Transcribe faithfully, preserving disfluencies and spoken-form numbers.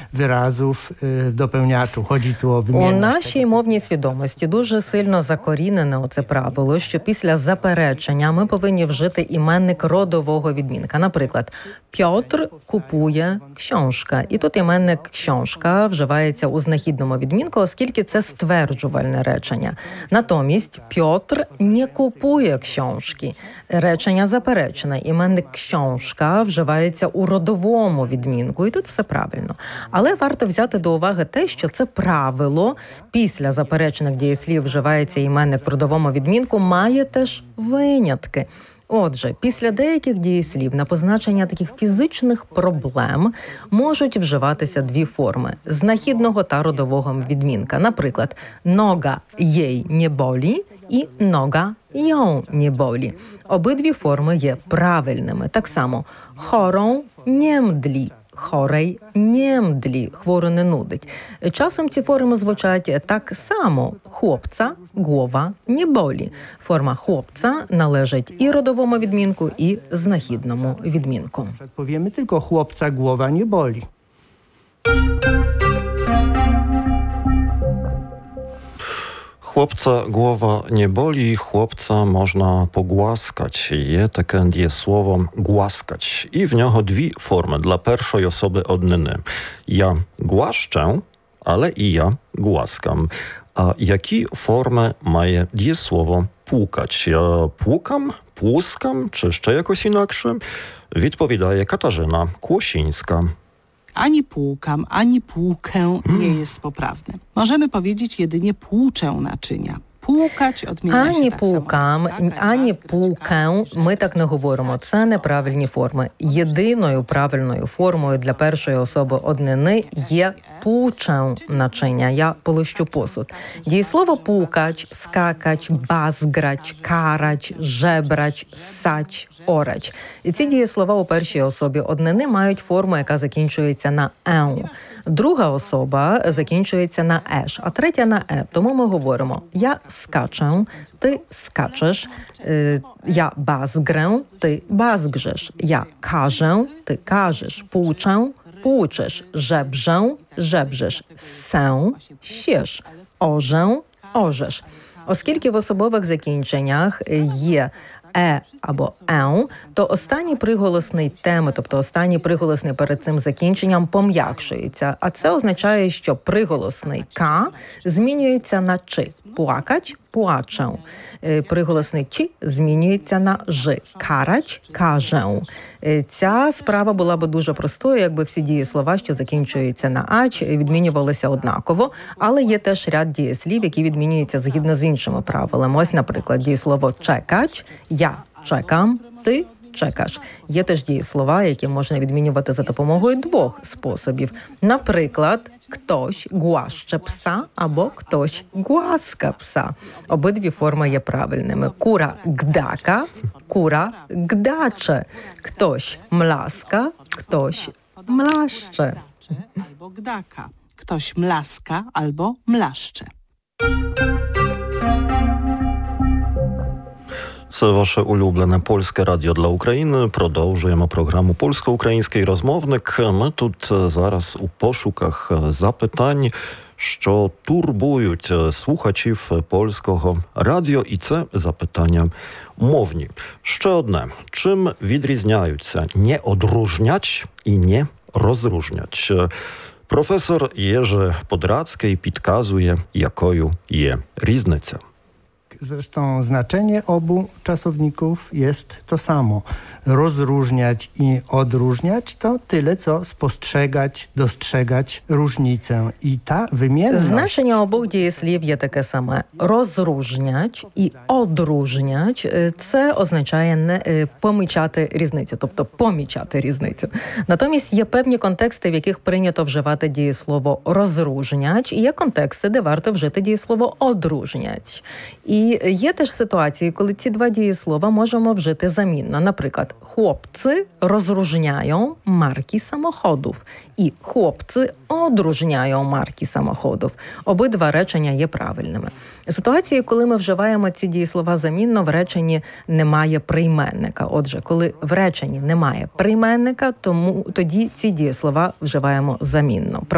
wyrazów w dopełniaczu. Chodzi tu o wymienność. У нашій мовній свідомості дуже сильно закорінене оце правило, що після заперечення ми повинні вжити іменник родового відмінка. Наприклад, Пьотр купує książkę. І тут іменник książka вживається у знахідному відмінку, оскільки це стверджувальне речення. Натомість Пьотр не купує książki. Речення заперечене. Іменник książka вживається у родовому відмінку. І тут все правильно. Але варто взяти до уваги те, що це правило після заперечених дієслів вживається іменник в родовому відмінку, має теж винятки. Отже, після деяких дієслів на позначення таких фізичних проблем можуть вживатися дві форми – знахідного та родового відмінка. Наприклад, «нога їй не болі» і «нога ją не болі». Обидві форми є правильними. Так само «хорą не мдлі». Хорей не мдлі, хворо не нудить. Часом ці форми звучать так само. Хлопця, гłowa не болі. Форма хлопця належить і родовому відмінку, і знахідному відмінку. Powiemy tylko chłopca głowa nie boli. Chłopca głowa nie boli, chłopca można pogłaskać. Є таке дієслово «głaskać». І в нього дві форми для першої особи однини. Я głaszczę, але і я głaskam. А які форми має дієслово «płukać»? Я płukam, płuskam, czy ще якось інакше? Відповідає Katarzyna Kłosińska. Ani płukam, ani płukę nie jest poprawne. Możemy powiedzieć jedynie płuczę naczynia. Płukać odmienia się Ані tak само. пукам, Skakać, ані łaskać, пукам ми так не говоримо. Це неправильні форми. Єдиною правильною формою для першої особи однини є пучę naczynia. Я полощу посуд. Дієслово пукач, скакач, базграч, карач, жебрач, сач, орач. І ці дієслова у першій особі однини мають форму, яка закінчується на «еу». Друга особа закінчується на «еш», а третя на «е». Тому ми говоримо «я скачę», «ти скачеш», «я базгрę», «ти базгжеш», «я кажę», «ти кажеш», «пучę», «пучеш», «żebrzę», «żebrzesz», «сę», «сєш», «оżę», «оżesz». Оскільки в особових закінченнях є «е» або «еу», то останній приголосний теми, тобто останній приголосний перед цим закінченням пом'якшується. А це означає, що приголосний «ка» змінюється на «чи». Плакач – плачę. Приголосний «чи» змінюється на «жи». Карач – кажę. Ця справа була б дуже простою, якби всі дієслова, що закінчуються на «ач», відмінювалися однаково. Але є теж ряд дієслів, які відмінюються згідно з іншими правилами. Ось, наприклад, дієслово «чекач» – «я чекам», «ти чекаш». Є теж дієслова, які можна відмінювати за допомогою двох способів. Наприклад, «ktoś głaszcze psa» або «ktoś głaska psa». Обидві форми є правильними. «Кура гдака», «кура гдаче». «Ktoś mlaska», «ktoś mlaszcze». Albo gdaka. Ktoś mlaska albo mlaszcze. Це ваше улюблене польське радіо для України. Продовжуємо програму «Польсько-український розмовник». Ми тут зараз у пошуках запитань, що турбують слухачів польського радіо, і це запитання мовні. Ще одне. Чим відрізняються «не одружнять» і «не розружнять»? Професор Jerzy Podracki підказує, якою є різниця. Zresztą znaczenie obu czasowników jest to samo. Rozróżniać i odróżniać to tyle, co spostrzegać, dostrzegać różnicę. I ta wymienność... Значення обох дієслів є таке саме. Розружнять і одружнять – це означає не помічати різницю, тобто помічати різницю. Натомість є певні контексти, в яких прийнято вживати дієслово розружнять, і є контексти, де варто вжити дієслово одружнять. І є теж ситуації, коли ці два дієслова можемо вжити замінно. Наприклад, хлопці розружняють марки самоходів і хлопці одружняють марки самоходів. Обидва речення є правильними. Ситуації, коли ми вживаємо ці дієслова замінно, в реченні немає прийменника. Отже, коли в реченні немає прийменника, тому тоді ці дієслова вживаємо замінно.